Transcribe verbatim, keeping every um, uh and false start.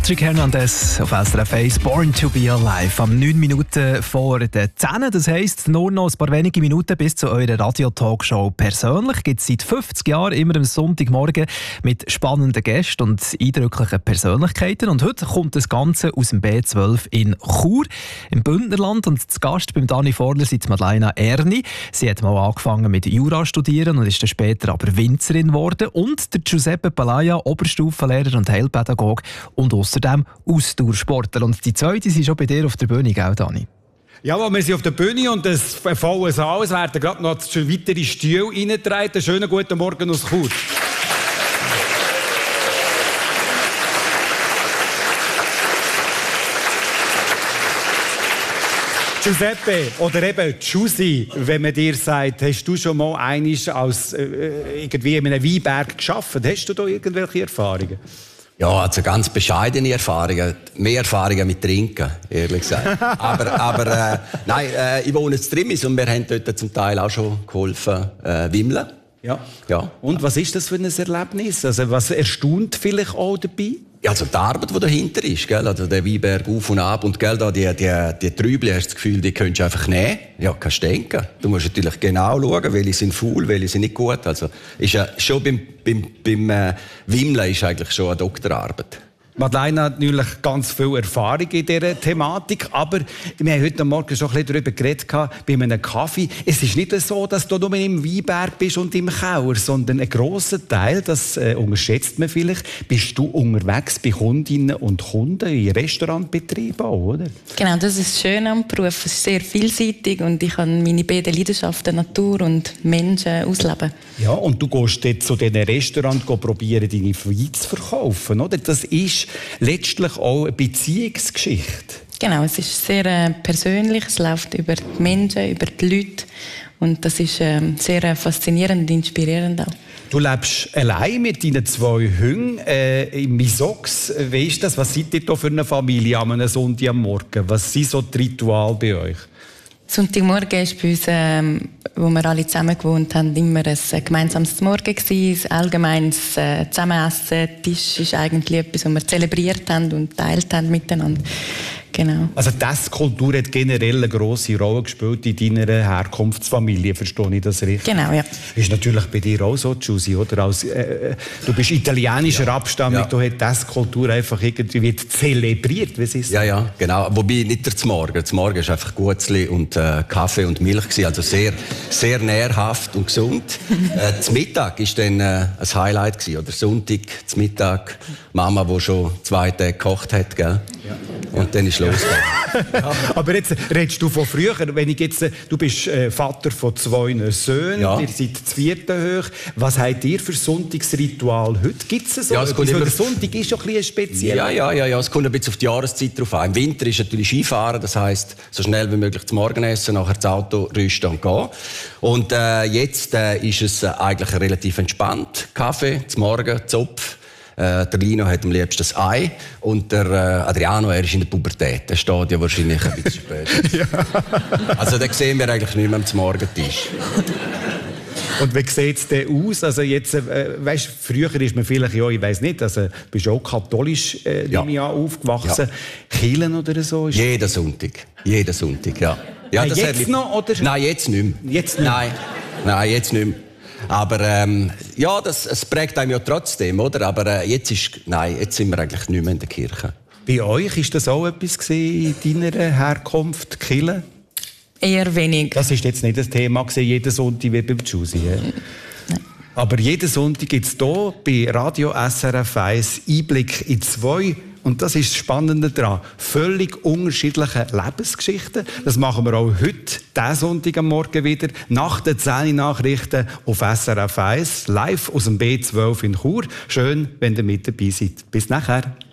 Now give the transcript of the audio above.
Patrick Hernandez auf S R F eins, Born to be Alive. Am neun Minuten vor den zehn. Das heisst, nur noch ein paar wenige Minuten bis zu eurer Radio-Talkshow persönlich. Gibt es seit fünfzig Jahren immer am Sonntagmorgen mit spannenden Gästen und eindrücklichen Persönlichkeiten. Und heute kommt das Ganze aus dem B zwölf in Chur, im Bündnerland. Und zu Gast beim Dani Vorler sind Madeleine Erni. Sie hat mal angefangen mit Jura studieren und ist dann später aber Winzerin geworden. Und der Giuseppe Palaya, Oberstufenlehrer und Heilpädagoge und außerdem Ausdauersportler. Und die zweite sind schon bei dir auf der Bühne, gell, Dani? Ja, wir sind auf der Bühne und das volles Saal. Es werden gerade noch weitere Stühle reingetragen. Schönen guten Morgen aus Chur. Giuseppe oder eben Giussi, wenn man dir sagt, hast du schon mal einmal als äh, irgendwie in einem Weinberg gearbeitet? Hast du da irgendwelche Erfahrungen? Ja, also ganz bescheidene Erfahrungen. Mehr Erfahrungen mit Trinken, ehrlich gesagt. aber aber äh, nein, äh, ich wohne in Trimis und wir haben dort zum Teil auch schon geholfen, äh, wimmeln. Ja. Ja. Und was ist das für ein Erlebnis? Also was erstaunt vielleicht auch dabei? Ja, also die Arbeit, die dahinter ist, gell? Also der Weinberg auf und ab und gell, da die, die, die Trübel, hast du das Gefühl, die könntest du einfach nehmen. Ja, kannst du denken. Du musst natürlich genau schauen, welche sind faul, welche sind nicht gut. Also ist ja schon beim, beim, beim äh, Wimmeln ist eigentlich schon eine Doktorarbeit. Madeleine hat natürlich ganz viel Erfahrung in dieser Thematik, aber wir haben heute Morgen schon ein bisschen darüber geredet, bei einem Kaffee. Es ist nicht so, dass du nur im Weinberg bist und im Keller, sondern ein grosser Teil, das äh, unterschätzt man vielleicht, bist du unterwegs bei Kundinnen und Kunden in Restaurantbetrieben auch, oder? Genau, das ist das Schöne am Beruf. Es ist sehr vielseitig und ich kann meine beiden Leidenschaften, Natur und Menschen, ausleben. Ja, und du gehst dort zu diesen Restaurants probieren, deine Weine zu verkaufen, oder? Das ist letztlich auch eine Beziehungsgeschichte. Genau, es ist sehr äh, persönlich, es läuft über die Menschen, über die Leute und das ist äh, sehr äh, faszinierend und inspirierend auch. Du lebst allein mit deinen zwei Hunden äh, im Misox. Wie ist das? Was seid ihr da für eine Familie am einem Sonntag am Morgen? Was sind so die Rituale bei euch? Sonntagmorgen war bei uns, ähm, wo wir alle zusammen gewohnt haben, immer ein gemeinsames Morgen gewesen, ein allgemeines äh, Zusammenessen. Tisch ist eigentlich etwas, was wir zelebriert haben und teilt haben miteinander. Genau. Also die Esskultur hat generell eine grosse Rolle gespielt in deiner Herkunftsfamilie, verstehe ich das richtig? Genau, ja. Ist natürlich bei dir auch so, Giussi, oder? Als, äh, du bist italienischer ja. Abstammung, ja. Du hast die Esskultur einfach irgendwie wird zelebriert, wie ist Ja, ja, genau. Wobei nicht der Morgen. Der Morgen war einfach Gutzli und äh, Kaffee und Milch gewesen, also sehr, sehr nährhaft und gesund. äh, zum Mittag war dann äh, ein Highlight gewesen, oder Sonntag, zum Mittag, Mama, die schon zwei Tage gekocht hat, gell? Ja. Und dann ist los. Ja. Aber jetzt redest du von früher. Wenn ich jetzt, du bist äh, Vater von zwei Söhnen, ja. Ihr seid zu vierten hoch. Was habt ihr für Sonntagsritual heute? Gibt es so? Ja, es kommt immer... Der Sonntag ist schon ein bisschen speziell. Ja, ja, ja, ja, es kommt ein bisschen auf die Jahreszeit drauf an. Im Winter ist natürlich Skifahren, das heisst, so schnell wie möglich zum Morgen essen, nachher das Auto rüsten und gehen. Und äh, jetzt äh, ist es äh, eigentlich relativ entspannt. Kaffee, zum Morgen, Zopf. Äh, der Lino hat am liebsten das Ei und der äh, Adriano, er ist in der Pubertät. Der steht ja wahrscheinlich ein bisschen spät. Ja. Also den sehen wir eigentlich nicht mehr am Morgentisch. Und wie sieht es denn aus? Also jetzt, äh, weißt, früher ist man vielleicht, ja, ich weiss nicht, also bist du auch katholisch äh, ja. Jahr aufgewachsen. Ja. Kirchen oder so? Ist jeden Sonntag. Jeden Sonntag, ja. ja Nein, das jetzt noch? Oder? Nein, jetzt nicht mehr. Jetzt nicht mehr? Nein, Nein, jetzt nicht mehr. Aber ähm, ja, das, es prägt einem ja trotzdem, oder? Aber äh, jetzt ist, nein, jetzt sind wir eigentlich nicht mehr in der Kirche. Bei euch ist das auch etwas gewesen, in deiner Herkunft, Kirche? Eher wenig. Das ist jetzt nicht das Thema gewesen, jeden Sonntag wie beim Giussi. Ja? Nein. Aber jeden Sonntag gibt es hier bei Radio S R F eins Einblick in zwei. Und das ist das Spannende daran. Völlig unterschiedliche Lebensgeschichten. Das machen wir auch heute, diesen Sonntag am Morgen wieder, nach den zehn Nachrichten auf S R F eins, live aus dem B zwölf in Chur. Schön, wenn ihr mit dabei seid. Bis nachher.